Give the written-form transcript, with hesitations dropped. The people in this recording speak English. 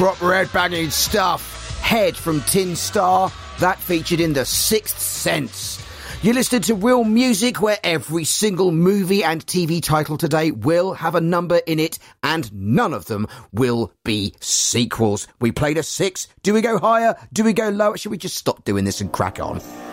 Proper head-banging stuff. Head from Tin Star, that featured in The Sixth Sense. You listened to Real Music, where every single movie and TV title today will have a number in it, and none of them will be sequels. We played a 6. Do we go higher? Do we go lower? Should we just stop doing this and crack on?